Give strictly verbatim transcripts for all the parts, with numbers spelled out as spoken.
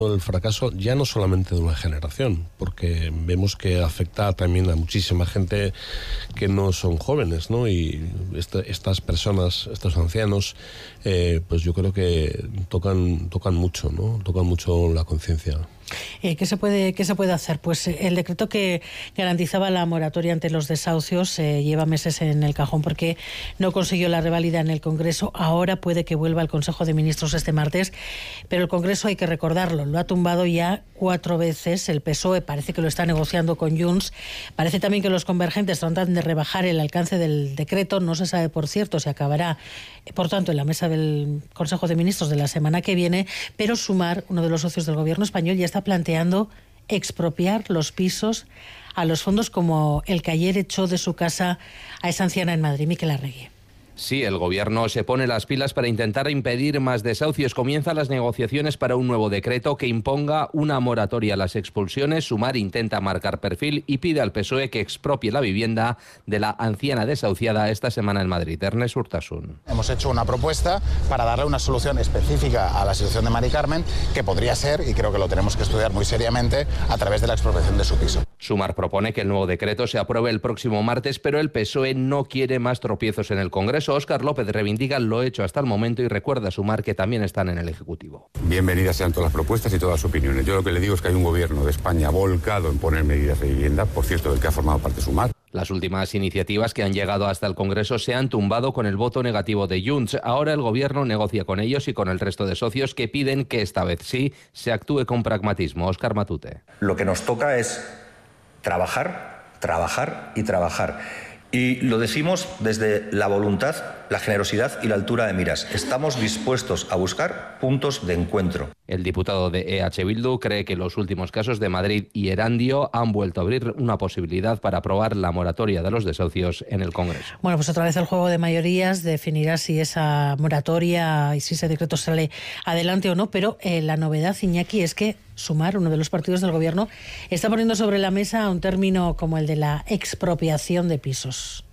El fracaso ya no solamente de una generación, porque vemos que afecta también a muchísima gente que no son jóvenes, ¿no? Y esta, estas personas, estos ancianos, eh, pues yo creo que tocan, tocan mucho, ¿no? Tocan mucho la conciencia. Eh, ¿qué se puede, qué se puede hacer? Pues eh, el decreto que garantizaba la moratoria ante los desahucios eh, lleva meses en el cajón porque no consiguió la reválida en el Congreso. Ahora puede que vuelva al Consejo de Ministros este martes, pero el Congreso, hay que recordarlo, lo ha tumbado ya cuatro veces. El P S O E parece que lo está negociando con Junts. Parece también que los convergentes tratan de rebajar el alcance del decreto. No se sabe, por cierto, si acabará, por tanto, en la mesa del Consejo de Ministros de la semana que viene, pero Sumar, uno de los socios del Gobierno español, ya está planteando expropiar los pisos a los fondos como el que ayer echó de su casa a esa anciana en Madrid. Miquel Arregui. Sí, el Gobierno se pone las pilas para intentar impedir más desahucios. Comienzan las negociaciones para un nuevo decreto que imponga una moratoria a las expulsiones. Sumar intenta marcar perfil y pide al P S O E que expropie la vivienda de la anciana desahuciada esta semana en Madrid. Ernest Urtasun. Hemos hecho una propuesta para darle una solución específica a la situación de Mari Carmen, que podría ser, y creo que lo tenemos que estudiar muy seriamente, a través de la expropiación de su piso. Sumar propone que el nuevo decreto se apruebe el próximo martes, pero el P S O E no quiere más tropiezos en el Congreso. Óscar López reivindica lo hecho hasta el momento y recuerda a Sumar que también están en el Ejecutivo. Bienvenidas sean todas las propuestas y todas las opiniones. Yo lo que le digo es que hay un gobierno de España volcado en poner medidas de vivienda, por cierto, del que ha formado parte Sumar. Las últimas iniciativas que han llegado hasta el Congreso se han tumbado con el voto negativo de Junts. Ahora el Gobierno negocia con ellos y con el resto de socios que piden que esta vez sí se actúe con pragmatismo. Óscar Matute. Lo que nos toca es trabajar, trabajar y trabajar. Y lo decimos desde la voluntad, la generosidad y la altura de miras. Estamos dispuestos a buscar puntos de encuentro. El diputado de E H Bildu cree que los últimos casos de Madrid y Erandio han vuelto a abrir una posibilidad para aprobar la moratoria de los desahucios en el Congreso. Bueno, pues otra vez el juego de mayorías definirá si esa moratoria y si ese decreto sale adelante o no, pero eh, la novedad, Iñaki, es que Sumar, uno de los partidos del Gobierno, está poniendo sobre la mesa un término como el de la expropiación de pisos.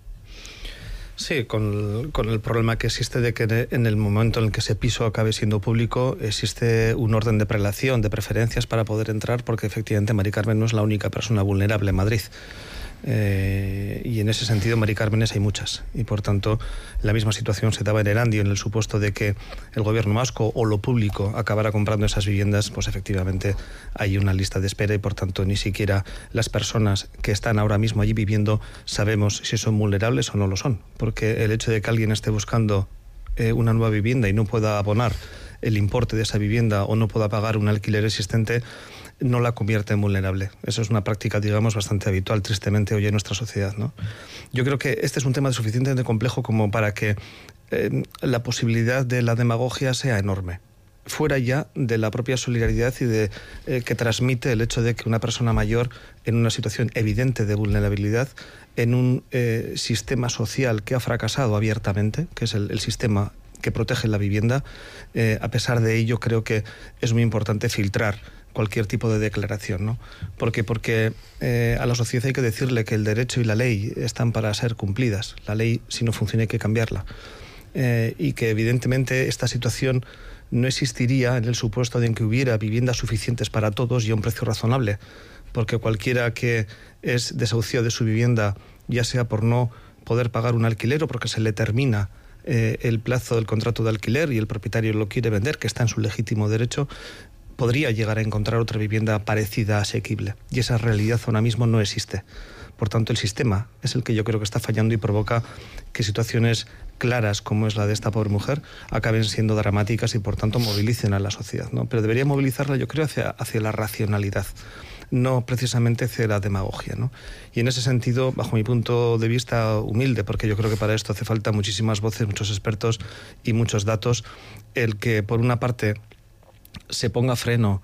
Sí, con, con el problema que existe de que en el momento en el que ese piso acabe siendo público existe un orden de prelación, de preferencias para poder entrar, porque efectivamente Mari Carmen no es la única persona vulnerable en Madrid. Eh, y en ese sentido Mari Cármenes hay muchas y por tanto la misma situación se daba en Erandio en el supuesto de que el gobierno vasco o lo público acabara comprando esas viviendas. Pues efectivamente hay una lista de espera y por tanto ni siquiera las personas que están ahora mismo allí viviendo sabemos si son vulnerables o no lo son, porque el hecho de que alguien esté buscando eh, una nueva vivienda y no pueda abonar el importe de esa vivienda o no pueda pagar un alquiler existente no la convierte en vulnerable. Eso es una práctica, digamos, bastante habitual, tristemente, hoy en nuestra sociedad, ¿no? Yo creo que este es un tema suficientemente complejo como para que eh, la posibilidad de la demagogia sea enorme, fuera ya de la propia solidaridad y de eh, que transmite el hecho de que una persona mayor en una situación evidente de vulnerabilidad, en un eh, sistema social que ha fracasado abiertamente, que es el, el sistema que protege la vivienda, eh, a pesar de ello creo que es muy importante filtrar cualquier tipo de declaración, ¿no? ¿Por qué? Porque eh, a la sociedad hay que decirle que el derecho y la ley están para ser cumplidas. La ley, si no funciona, hay que cambiarla. Eh, y que evidentemente esta situación no existiría en el supuesto de que hubiera viviendas suficientes para todos y a un precio razonable. Porque cualquiera que es desahuciado de su vivienda, ya sea por no poder pagar un alquiler o porque se le termina eh, el plazo del contrato de alquiler y el propietario lo quiere vender, que está en su legítimo derecho, podría llegar a encontrar otra vivienda parecida, asequible. Y esa realidad ahora mismo no existe. Por tanto, el sistema es el que yo creo que está fallando y provoca que situaciones claras como es la de esta pobre mujer acaben siendo dramáticas y por tanto movilicen a la sociedad, ¿no? Pero debería movilizarla, yo creo, hacia, hacia la racionalidad, no precisamente hacia la demagogia, ¿no? Y en ese sentido, bajo mi punto de vista humilde, porque yo creo que para esto hace falta muchísimas voces, muchos expertos y muchos datos, el que por una parte se ponga freno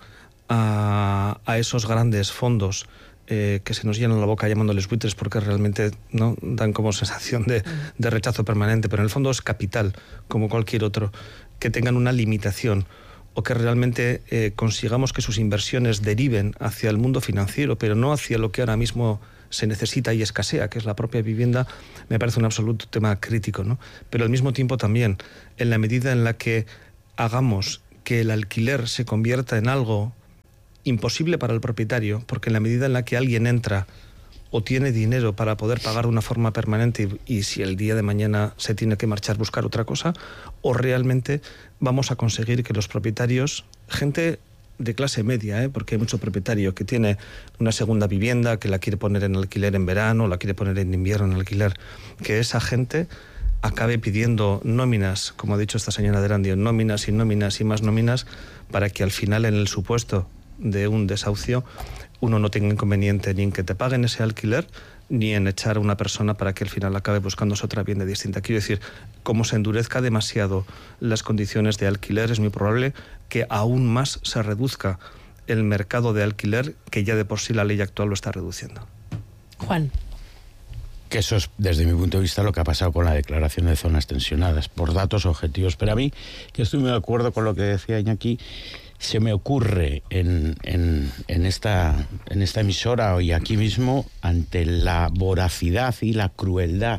a, a esos grandes fondos eh, que se nos llenan la boca llamándoles buitres porque realmente no dan como sensación de, de rechazo permanente, pero en el fondo es capital como cualquier otro, que tengan una limitación o que realmente eh, consigamos que sus inversiones deriven hacia el mundo financiero, pero no hacia lo que ahora mismo se necesita y escasea, que es la propia vivienda, me parece un absoluto tema crítico, ¿no? Pero al mismo tiempo también, en la medida en la que hagamos que el alquiler se convierta en algo imposible para el propietario, porque en la medida en la que alguien entra o tiene dinero para poder pagar de una forma permanente y, y si el día de mañana se tiene que marchar a buscar otra cosa, o realmente vamos a conseguir que los propietarios, gente de clase media, ¿eh? porque hay mucho propietario que tiene una segunda vivienda, que la quiere poner en alquiler en verano, la quiere poner en invierno en alquiler, que esa gente acabe pidiendo nóminas, como ha dicho esta señora de Erandio, nóminas y nóminas y más nóminas, para que al final, en el supuesto de un desahucio, uno no tenga inconveniente ni en que te paguen ese alquiler, ni en echar a una persona para que al final acabe buscándose otra vivienda distinta. Quiero decir, como se endurezca demasiado las condiciones de alquiler, es muy probable que aún más se reduzca el mercado de alquiler, que ya de por sí la ley actual lo está reduciendo. Juan. Que eso es, desde mi punto de vista, lo que ha pasado con la declaración de zonas tensionadas, por datos objetivos. Pero a mí, que estoy muy de acuerdo con lo que decía Iñaki, se me ocurre en, en, en, esta, en esta emisora y aquí mismo, ante la voracidad y la crueldad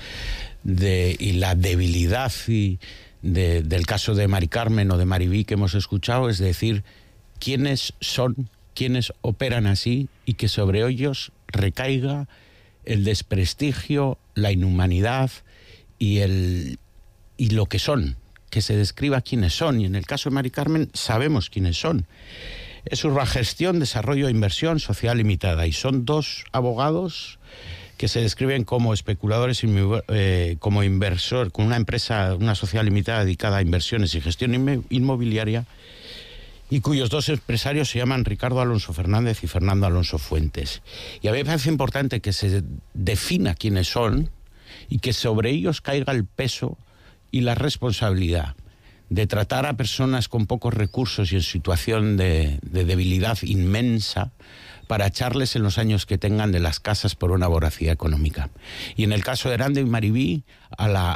de, y la debilidad y de, del caso de Mari Carmen o de Mariví que hemos escuchado, es decir, quiénes son, quiénes operan así, y que sobre ellos recaiga el desprestigio, la inhumanidad y, el, y lo que son, que se describa quiénes son. Y en el caso de Mari Carmen sabemos quiénes son. Es Urbagestión, Desarrollo e Inversión Social Limitada, y son dos abogados que se describen como especuladores, eh, como inversor, con una empresa, una sociedad limitada dedicada a inversiones y gestión inmobiliaria, y cuyos dos empresarios se llaman Ricardo Alonso Fernández y Fernando Alonso Fuentes. Y a mí me parece importante que se defina quiénes son y que sobre ellos caiga el peso y la responsabilidad de tratar a personas con pocos recursos y en situación de, de debilidad inmensa para echarles en los años que tengan de las casas por una voracidad económica. Y en el caso de Erandio y Mariví, a la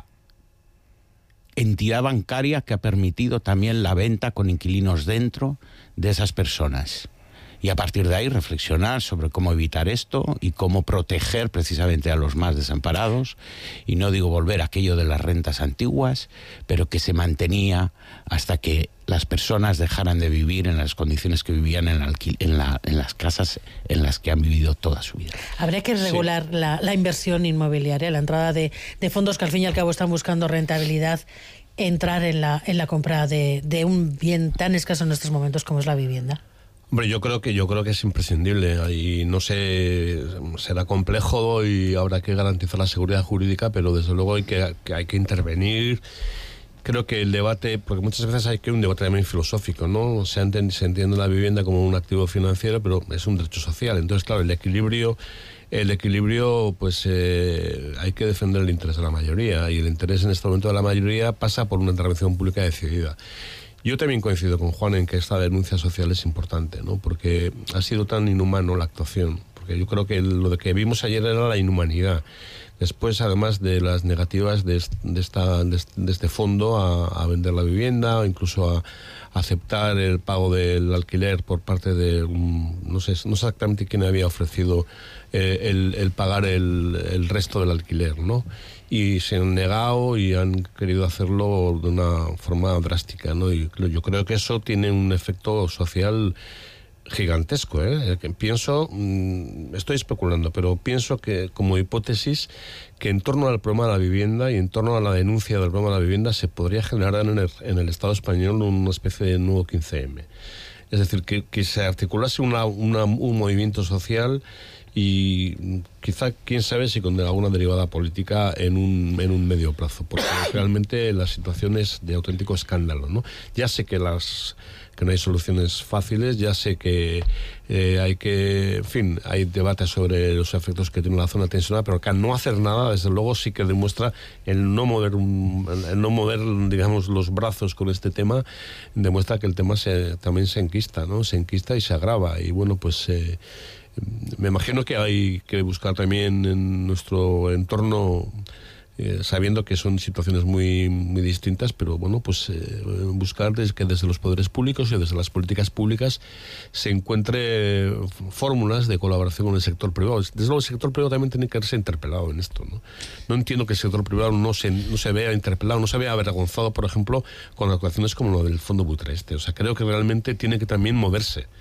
entidad bancaria que ha permitido también la venta con inquilinos dentro de esas personas. Y a partir de ahí reflexionar sobre cómo evitar esto y cómo proteger precisamente a los más desamparados. Y no digo volver a aquello de las rentas antiguas, pero que se mantenía hasta que las personas dejaran de vivir en las condiciones que vivían en, alquil- en, la, en las casas en las que han vivido toda su vida. Habría que regular sí. la, la inversión inmobiliaria, la entrada de, de fondos que al fin y al cabo están buscando rentabilidad, entrar en la, en la compra de, de un bien tan escaso en estos momentos como es la vivienda. Hombre, yo creo que yo creo que es imprescindible y no sé, será complejo y habrá que garantizar la seguridad jurídica, pero desde luego hay que, que hay que intervenir. Creo que el debate, porque muchas veces hay que un debate también filosófico, ¿no? Se entiende, se entiende la vivienda como un activo financiero, pero es un derecho social. Entonces, claro, el equilibrio, el equilibrio, pues eh, hay que defender el interés de la mayoría, y el interés en este momento de la mayoría pasa por una intervención pública decidida. Yo también coincido con Juan en que esta denuncia social es importante, ¿no? Porque ha sido tan inhumano la actuación, porque yo creo que lo de que vimos ayer era la inhumanidad. Después, además de las negativas de, de, esta, de, de este fondo a, a vender la vivienda, o incluso a, a aceptar el pago del alquiler por parte de, un, no sé, no sé exactamente quién había ofrecido eh, el, el pagar el, el resto del alquiler, ¿no? Y se han negado y han querido hacerlo de una forma drástica, ¿no? Y yo creo que eso tiene un efecto social gigantesco, ¿eh? Pienso, estoy especulando, pero pienso que como hipótesis que en torno al problema de la vivienda y en torno a la denuncia del problema de la vivienda se podría generar en el, en el Estado español una especie de nuevo quince eme. Es decir, que, que se articulase una, una, un movimiento social y quizá, quién sabe si con alguna derivada política en un, en un medio plazo, porque realmente la situación es de auténtico escándalo, ¿no? Ya sé que las que no hay soluciones fáciles, ya sé que eh, hay que, en fin, hay debates sobre los efectos que tiene la zona tensionada, pero que al no hacer nada, desde luego sí que demuestra el no mover, un, el no mover, digamos, los brazos con este tema, demuestra que el tema se, también se enquista, ¿no? Se enquista y se agrava, y bueno, pues eh, me imagino que hay que buscar también en nuestro entorno, eh, sabiendo que son situaciones muy muy distintas, pero bueno, pues eh, buscar desde que desde los poderes públicos y desde las políticas públicas se encuentre fórmulas de colaboración con el sector privado. Desde luego el sector privado también tiene que ser interpelado en esto, ¿no? No entiendo que el sector privado no se, no se vea interpelado, no se vea avergonzado, por ejemplo, con actuaciones como lo del Fondo Buitre Este. O sea, creo que realmente tiene que también moverse.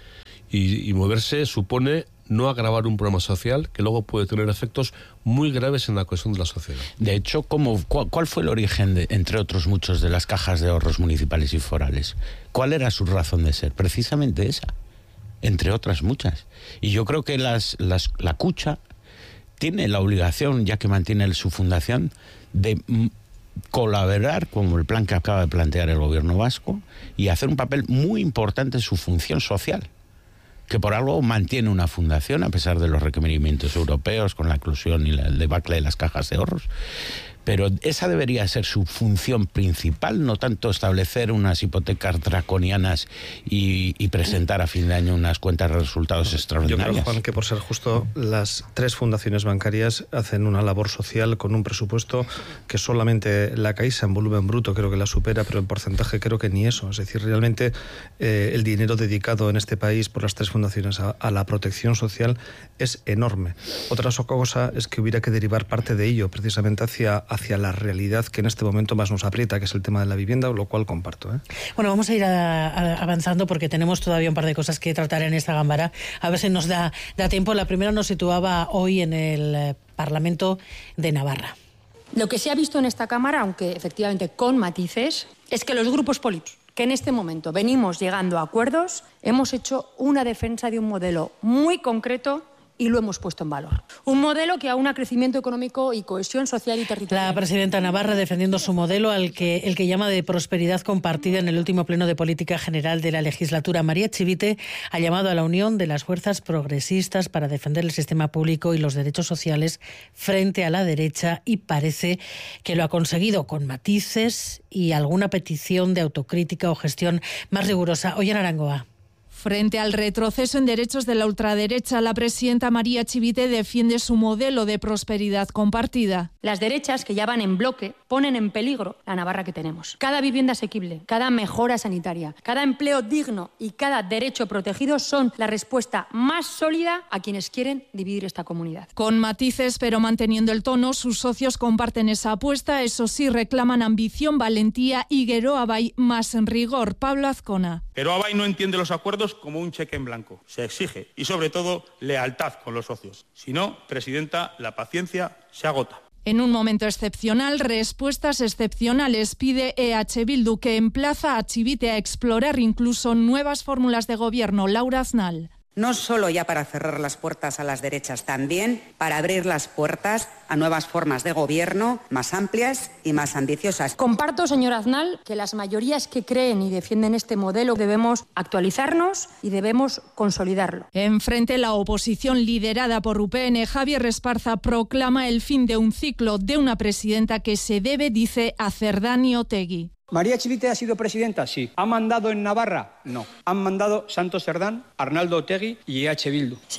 Y, y moverse supone no agravar un problema social que luego puede tener efectos muy graves en la cohesión de la sociedad. De hecho, ¿cómo, cuál, ¿cuál fue el origen, de, entre otros muchos, de las cajas de ahorros municipales y forales? ¿Cuál era su razón de ser? Precisamente esa, entre otras muchas. Y yo creo que las, las, la Cucha tiene la obligación, ya que mantiene su fundación, de m- colaborar con el plan que acaba de plantear el gobierno vasco y hacer un papel muy importante en su función social, que por algo mantiene una fundación a pesar de los requerimientos europeos con la inclusión y la, el debacle de las cajas de ahorros. Pero esa debería ser su función principal, no tanto establecer unas hipotecas draconianas y, y presentar a fin de año unas cuentas de resultados extraordinarias. Yo creo, Juan, que por ser justo, las tres fundaciones bancarias hacen una labor social con un presupuesto que solamente la Caixa en volumen bruto creo que la supera, pero en porcentaje creo que ni eso. Es decir, realmente eh, el dinero dedicado en este país por las tres fundaciones a, a la protección social es enorme. Otra cosa es que hubiera que derivar parte de ello precisamente hacia hacia la realidad que en este momento más nos aprieta, que es el tema de la vivienda, lo cual comparto, ¿eh? Bueno, vamos a ir a, a, avanzando porque tenemos todavía un par de cosas que tratar en esta Gámbara. A ver si nos da, da tiempo. La primera nos situaba hoy en el eh, Parlamento de Navarra. Lo que se ha visto en esta Cámara, aunque efectivamente con matices, es que los grupos políticos que en este momento venimos llegando a acuerdos, hemos hecho una defensa de un modelo muy concreto y lo hemos puesto en valor. Un modelo que aúna crecimiento económico y cohesión social y territorial. La presidenta Navarra defendiendo su modelo, al que el que llama de prosperidad compartida en el último pleno de política general de la legislatura. María Chivite ha llamado a la unión de las fuerzas progresistas para defender el sistema público y los derechos sociales frente a la derecha, y parece que lo ha conseguido con matices y alguna petición de autocrítica o gestión más rigurosa. Ollane Arangoa. Frente al retroceso en derechos de la ultraderecha, la presidenta María Chivite defiende su modelo de prosperidad compartida. Las derechas, que ya van en bloque, ponen en peligro la Navarra que tenemos. Cada vivienda asequible, cada mejora sanitaria, cada empleo digno y cada derecho protegido son la respuesta más sólida a quienes quieren dividir esta comunidad. Con matices, pero manteniendo el tono, sus socios comparten esa apuesta. Eso sí, reclaman ambición, valentía y Geroa Bai más en rigor. Pablo Azcona. Geroa Bai no entiende los acuerdos como un cheque en blanco. Se exige, y sobre todo, lealtad con los socios. Si no, presidenta, la paciencia se agota. En un momento excepcional, respuestas excepcionales, pide E H Bildu, que emplaza a Chivite a explorar incluso nuevas fórmulas de gobierno. Laura Aznal. No solo ya para cerrar las puertas a las derechas, también para abrir las puertas a nuevas formas de gobierno más amplias y más ambiciosas. Comparto, señor Aznal, que las mayorías que creen y defienden este modelo debemos actualizarnos y debemos consolidarlo. Enfrente, la oposición liderada por U P N, Javier Esparza, proclama el fin de un ciclo de una presidenta que se debe, dice, a Cerdani Otegi. ¿María Chivite ha sido presidenta? Sí. ¿Ha mandado en Navarra? No. Han mandado Santos Cerdán, Arnaldo Otegi y E H Bildu.